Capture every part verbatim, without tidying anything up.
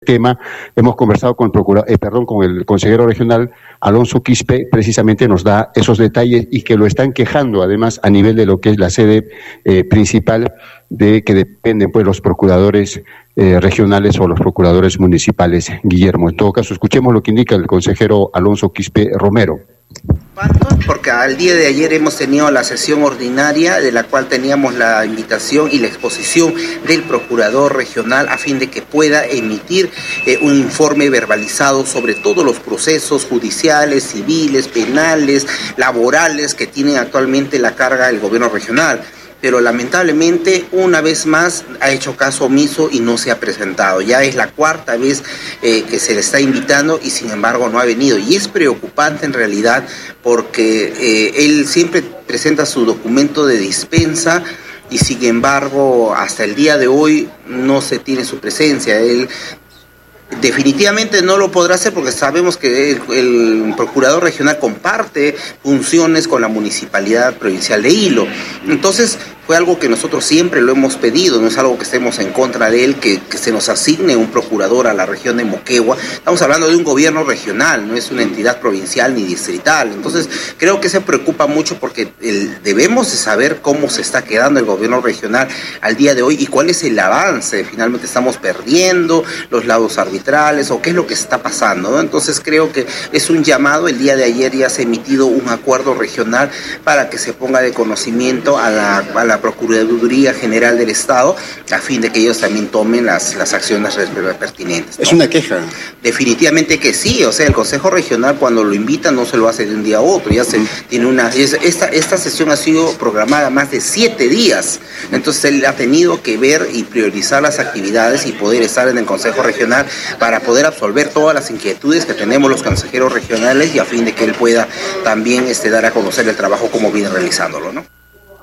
tema. Hemos conversado con el procura, eh, perdón, con el consejero regional Alonso Quispe, precisamente nos da esos detalles y que lo están quejando además a nivel de lo que es la sede eh, principal, de que dependen pues los procuradores eh, regionales o los procuradores municipales. Guillermo, en todo caso, escuchemos lo que indica el consejero Alonso Quispe Romero. Porque al día de ayer hemos tenido la sesión ordinaria, de la cual teníamos la invitación y la exposición del procurador regional a fin de que pueda emitir eh, un informe verbalizado sobre todos los procesos judiciales, civiles, penales, laborales que tienen actualmente la carga del gobierno regional. Pero lamentablemente una vez más ha hecho caso omiso y no se ha presentado. Ya es la cuarta vez eh, que se le está invitando y sin embargo no ha venido. Y es preocupante en realidad porque eh, él siempre presenta su documento de dispensa y sin embargo hasta el día de hoy no se tiene su presencia. Él definitivamente no lo podrá hacer porque sabemos que el, el procurador regional comparte funciones con la municipalidad provincial de Hilo. Entonces fue algo que nosotros siempre lo hemos pedido, no es algo que estemos en contra de él, que, que se nos asigne un procurador a la región de Moquegua. Estamos hablando de un gobierno regional, no es una entidad provincial ni distrital. Entonces creo que se preocupa mucho porque el, debemos de saber cómo se está quedando el gobierno regional al día de hoy y cuál es el avance. Finalmente estamos perdiendo los lados arbitrales o qué es lo que está pasando, ¿no? Entonces creo que es un llamado. El día de ayer ya se ha emitido un acuerdo regional para que se ponga de conocimiento a la, a la Procuraduría General del Estado a fin de que ellos también tomen las, las acciones pertinentes, ¿no? Es una queja. Definitivamente que sí, o sea, el Consejo Regional cuando lo invita no se lo hace de un día a otro, ya se tiene una, es, esta, esta sesión ha sido programada más de siete días, entonces él ha tenido que ver y priorizar las actividades y poder estar en el Consejo Regional para poder absolver todas las inquietudes que tenemos los consejeros regionales y a fin de que él pueda también este, dar a conocer el trabajo como viene realizándolo, ¿no?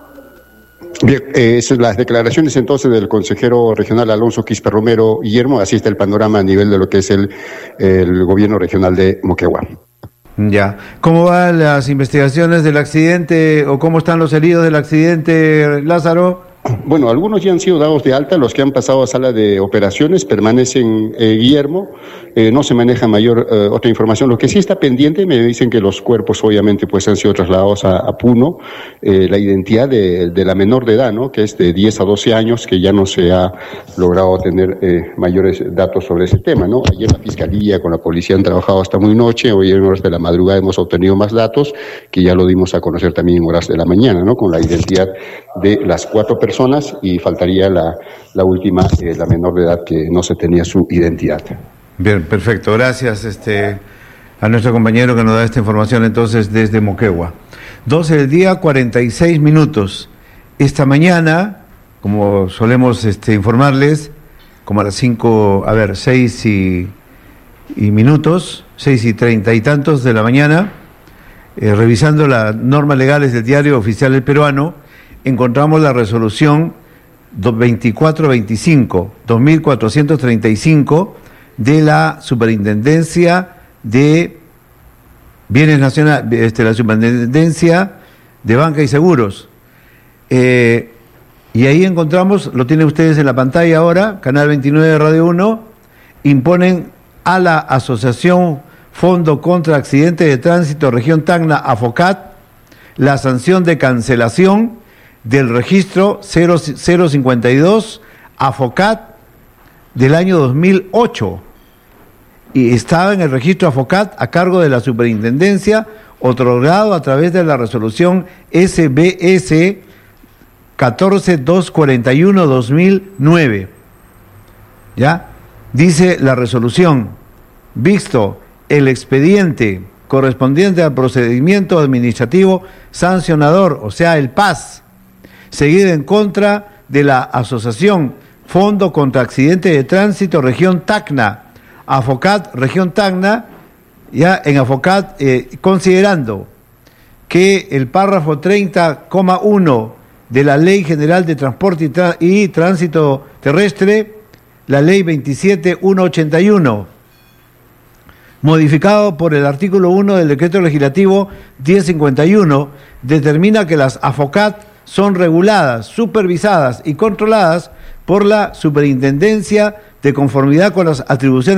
Bien, eh, esas son las declaraciones entonces del consejero regional Alonso Quispe Romero. Guillermo, así está el panorama a nivel de lo que es el, el gobierno regional de Moquegua. Ya. ¿Cómo van las investigaciones del accidente o cómo están los heridos del accidente, Lázaro? Bueno, algunos ya han sido dados de alta, los que han pasado a sala de operaciones permanecen, eh, Guillermo, eh, no se maneja mayor eh, otra información. Lo que sí está pendiente, me dicen que los cuerpos obviamente pues han sido trasladados a, a Puno, eh, la identidad de, de la menor de edad, ¿no? Que es de diez a doce años, que ya no se ha logrado tener eh, mayores datos sobre ese tema, ¿no? Ayer la Fiscalía con la Policía han trabajado hasta muy noche, hoy en horas de la madrugada hemos obtenido más datos, que ya lo dimos a conocer también en horas de la mañana, ¿no? Con la identidad de las cuatro personas y faltaría la, la última, eh, la menor de edad que no se tenía su identidad. Bien, perfecto. Gracias este, a nuestro compañero que nos da esta información entonces desde Moquegua. doce del día, cuarenta y seis minutos. Esta mañana, como solemos este, informarles, como a las cinco, a ver, seis y, y minutos, seis y treinta y tantos de la mañana, eh, revisando las normas legales del Diario Oficial del Peruano, encontramos la resolución veinticuatro veinticinco, dos mil cuatrocientos treinta y cinco de la Superintendencia de Bienes Nacionales, este, la Superintendencia de Banca y Seguros. Eh, y ahí encontramos, lo tienen ustedes en la pantalla ahora, Canal veintinueve de Radio uno, imponen a la Asociación Fondo contra Accidentes de Tránsito Región Tacna, AFOCAT, la sanción de cancelación del registro cero cero cincuenta y dos AFOCAT del año dos mil ocho y estaba en el registro AFOCAT a cargo de la superintendencia, otorgado a través de la resolución S B S catorce mil doscientos cuarenta y uno dos mil nueve. ¿Ya? Dice la resolución, visto el expediente correspondiente al procedimiento administrativo sancionador, o sea, el P A S, seguido en contra de la Asociación Fondo contra Accidentes de Tránsito Región Tacna, AFOCAT Región Tacna, ya en AFOCAT, eh, considerando que el párrafo treinta coma uno de la Ley General de Transporte y, Tra- y Tránsito Terrestre, la Ley veintisiete mil ciento ochenta y uno, modificado por el artículo uno del Decreto Legislativo diez cincuenta y uno, determina que las AFOCAT son reguladas, supervisadas y controladas por la Superintendencia de conformidad con las atribuciones